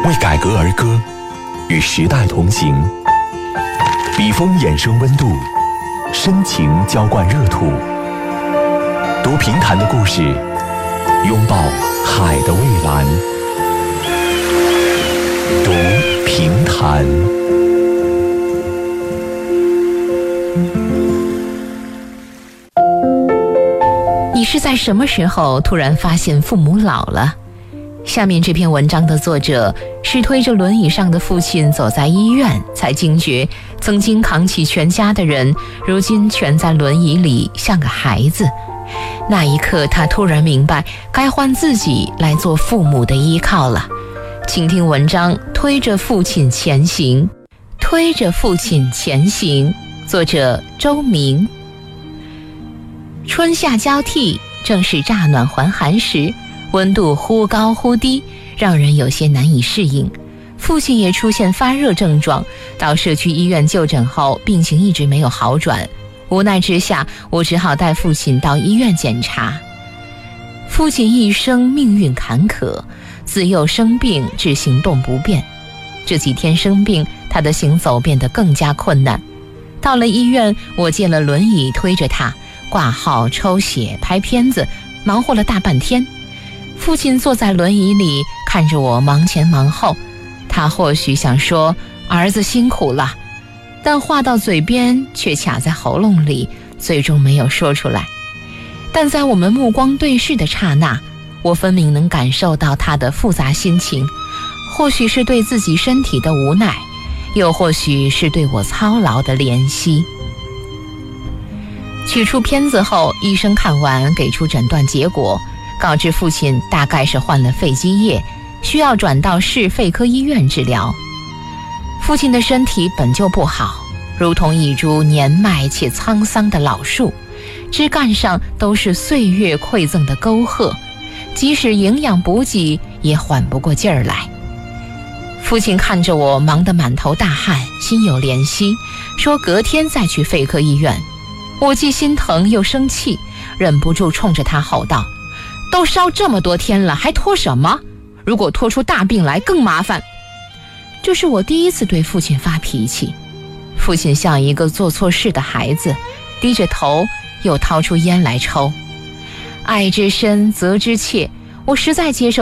为改革而歌，与时代同行。笔锋衍生温度，深情浇灌热土。读评弹的故事，拥抱海的蔚蓝。读评弹。 你是在什么时候突然发现父母老了？下面这篇文章的作者是推着轮椅上的父亲走在医院，才惊觉曾经扛起全家的人，如今全在轮椅里，像个孩子。那一刻，他突然明白，该换自己来做父母的依靠了。请听文章《推着父亲前行》，推着父亲前行，作者周明。春夏交替，正是乍暖还寒时，温度忽高忽低，让人有些难以适应。父亲也出现发热症状，到社区医院就诊后，病情一直没有好转。无奈之下，我只好带父亲到医院检查。父亲一生命运坎坷，自幼生病致行动不便。这几天生病，他的行走变得更加困难。到了医院，我借了轮椅推着他，挂号、抽血、拍片子，忙活了大半天。父亲坐在轮椅里，看着我忙前忙后。他或许想说儿子辛苦了，但话到嘴边却卡在喉咙里，最终没有说出来。但在我们目光对视的刹那，我分明能感受到他的复杂心情，或许是对自己身体的无奈，又或许是对我操劳的怜惜。取出片子后，医生看完给出诊断结果，告知父亲大概是患了肺积液，需要转到市肺科医院治疗。父亲的身体本就不好，如同一株年迈且沧桑的老树，枝干上都是岁月馈赠的沟壑，即使营养补给也缓不过劲儿来。父亲看着我忙得满头大汗，心有怜惜，说隔天再去肺科医院。我既心疼又生气，忍不住冲着他吼道：都烧这么多天了，还拖什么？如果拖出大病来更麻烦。这是我第一次对父亲发脾气。父亲像一个做错事的孩子，低着头又掏出烟来抽。爱之深责之切，我实在接受